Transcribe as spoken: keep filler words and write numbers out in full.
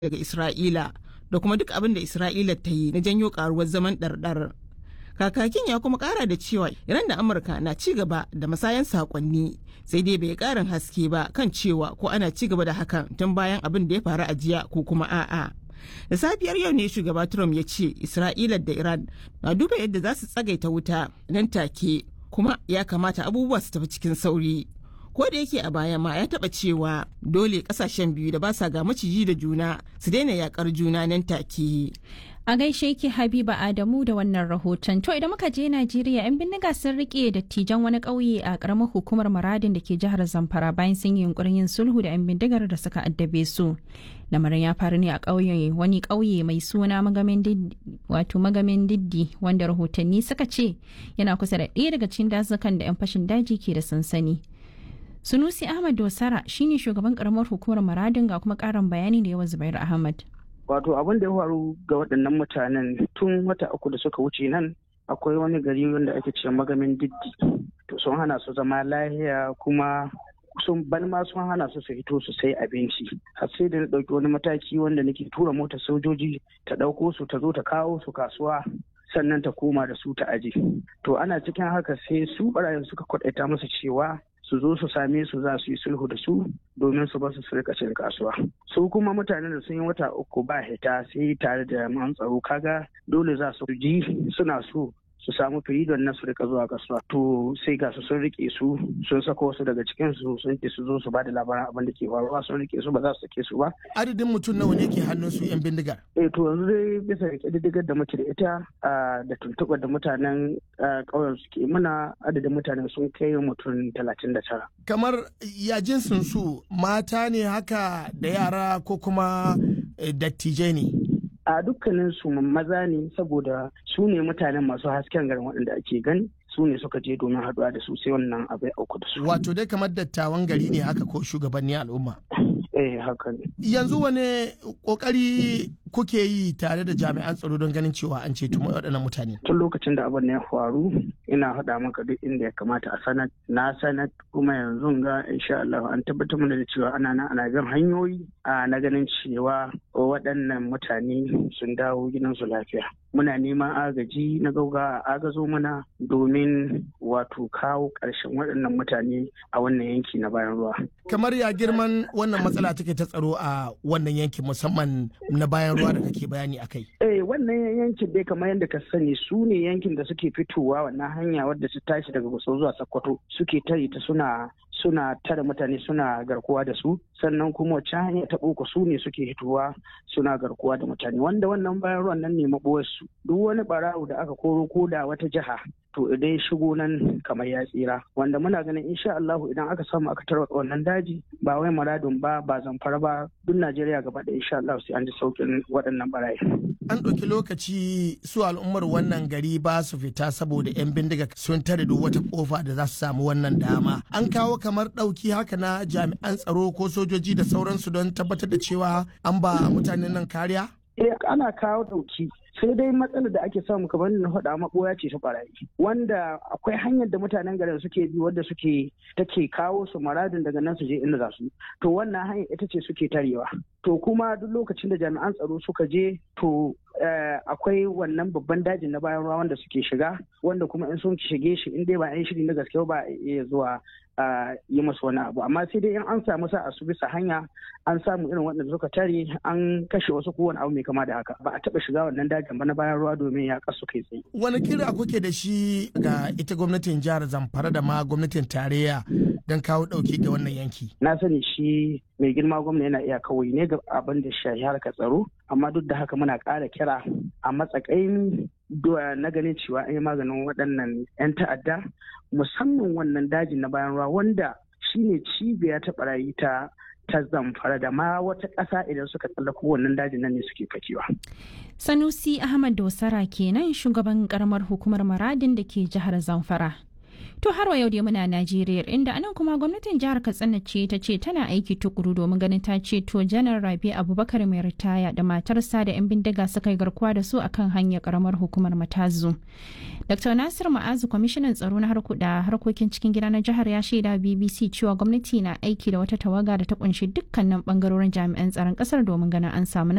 daga Isra'ila da kuma duk abin da Isra'ila ta yi na janyo karuwar zaman ɗarɗar. Kakakin ya kuma ƙara da cewa Iran da Amurka na ci gaba da masayan saƙonni, sai dai bai ƙarin haske ba kan cewa ko ana ci gaba da hakan tun bayan abin da ya faru a jiya ko kuma a'a. Da safiyar yau ne shugaba Trump ya ce Isra'ila da Iran na duba yadda za su tsagaita wuta nan take, kuma ya kamata abubuwa su tafi cikin sauri. Ko da yake a baya ma ya taba cewa dole kasashen biyu da ba sa ga maciji da juna su daina yakar juna nan take. A gaishe ki Habiba Adamu da wannan rahoton. To idan muka je Najeriya, 'yan bindiga sun rike dattijan wani ƙauye a ƙaramar hukumar Maradin da ke jihar Zamfara bayan sun yi yunkurin yin sulhu da 'yan bindigar da suka addabe su. Lamarin ya faru ne a ƙauye wani ƙauye mai suna Magamin Diddi, wato Magamin Diddi, wanda rahotanni suka ce yana kusa da ɗaya daga cikin dazukan da 'yan fashin daji ke da sansani. Sunusi Ahmad Dosara shine shugaban karamar hukumar Maradin, ga kuma karin bayani da yawa Zubair Ahmad. Wato abin da ya faru ga waɗannan mutanen tun wata uku da suka wuce nan, akwai wani gari wanda ake ce Magamin Diddi. To sun hana su zama lahiya, kuma sun balma sun hana su su fito su sai abinci. Har sai da na ɗauki wani mataki wanda nake tura motar sojoji ta ɗauko su ta zo ta kawo su kasuwa, sannan ta koma da su ta aje. To ana cikin haka sai su ɓarayin suka kwaɗaita musu cewa su zo su same su za su yi sulhu da su domin su basu su rika cin kasuwa. Su kuma mutanen da sun yi wata uku ba hita sai tare da jami'an tsaro, kaga dole za su ji suna so su samu firidon na su rika zuwa kasuwa. To sai ga su sun rike su, sun sako wasu daga cikin su sun ce su zo su ba da labaran abin da ke faruwa, sun rike su ba za su sake su ba. Adadin mutum nawa ne ke hannun su yan bindigar? Eh to yanzu dai bisa ga ƙididdigar da muke da ita da tuntuɓar da mutanen ƙauyen suke muna, adadin mutanen sun kai mutum talatin da tara. Kamar ya jinsin su mata ne haka da yara ko kuma dattijai ne? A dukkanin su maza ne, saboda su ne mutanen masu hasken garin waɗanda ake gani, su ne suka je domin haɗuwa da su sai wannan abu ya auku da su. Wato dai kamar dattawan gari ne haka ko shugabanni al'umma? Eh haka ne. Yanzu wane kokari kuke yi tare da jami'an tsaro don ganin cewa an ceto waɗannan mutane? Tun lokacin da abin ya faru ina haɗa maka duk inda ya kamata a sanar, na sanar kuma yanzu ga insha Allah an tabbatar mana da cewa ana nan ana bin hanyoyi a na ganin cewa waɗannan mutane sun dawo gidansu lafiya. Muna neman agaji na gauga a agazo mana domin wato kawo ƙarshen waɗannan mutane a wannan yanki na bayan ruwa. Kamar ya girman wannan matsala take ta tsaro a wannan yankin musamman na bayan ruwa da kake bayani a kai? Eh wannan yankin dai kamar yadda ka sani su ne yankin da suke fitowa wannan hanya wadda su tashi daga Gusau zuwa Sokoto, suke tare ta suna suna tare mutane suna garkuwa da su, sannan kuma wacce hanya ta boko su ne suke hitowa suna garkuwa da mutane, wanda wannan bayan ruwan nan ne maɓoyar su. Duk wani barawo da aka koro ko da wata jiha to idan shigo nan kamar ya tsira, wanda muna ganin insha Allah idan aka samu aka tarwatsa wannan daji ba wai Maradun ba ba Zamfara ba duk Najeriya gaba da insha Allah sai an ji saukin waɗannan barayi. An ɗauki lokaci su al'ummar wannan gari ba su fita saboda 'yan bindiga sun tare duk wata kofa da za su samu wannan dama. An kawo kamar ɗauki haka na jami'an tsaro ko sojoji da sauransu don tabbatar da cewa an ba mutanen nan kariya? Eh ana kawo ɗauki. Sai dai matsalar da ake samu kamar na faɗa maɓoya ce ta ɓarayi, wanda akwai hanyar da mutanen garin suke bi wadda suke take kawo su Maradin daga nan su je inda za su, to wannan hanyar ita ce suke tarewa. To kuma duk lokacin da jami'an tsaro suka je to akwai wannan babban dajin na bayan ruwa wanda suke shiga, wanda kuma in sun shige shi in dai ba yan shiri na gaske ba iya zuwa yi masu wani abu, amma sai dai in an samu sa a su bisa hanya an samu irin waɗanda suka tare an kashe wasu ko wani abu mai kama da haka, ba a taɓa shiga wannan dajin ba na bayan ruwa domin ya kasu kai tsaye. Wani kira kuke da shi ga ita gwamnatin jihar Zamfara da ma gwamnatin tarayya don kawo ɗauki ga wannan yanki? Na sani shi mai girma gwamna yana iya kawai ne ga abin da shahi harkar tsaro, amma duk da haka muna ƙara kira a matsakain na ganin cewa an yi maganin waɗannan 'yan ta'adda, musamman wannan dajin na bayan ruwa wanda shine cibiya ta barayi ta ta Zamfara da ma wata ƙasa idan suka tsallako wannan dajin nan ne suke kakewa. Sanusi Ahmad Dosara kenan shugaban karamar hukumar Maradin da ke jihar Zamfara. To har wa yau dai muna Najeriya, inda anan kuma gwamnatin jihar Katsina ce ta ce tana aiki tukuru domin ganin ta ceto Janar Rabi Abubakar mai ritaya da matarsa da 'yan bindiga suka yi garkuwa da su akan hanyar karamar hukumar Matazu. Doctor Nasir Ma'azu, kwamishinan tsaro na harkuda harkokin cikin gida na jihar, ya shaida B B C cewa gwamnati na aiki da wata tawaga da ta kunshi dukkanin bangarorin jami'an tsaron kasar domin ganin an samu